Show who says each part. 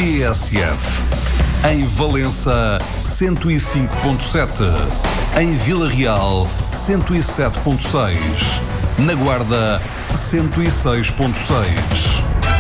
Speaker 1: TSF. Em Valença, 105.7. Em Vila Real, 107.6. Na Guarda, 106.6.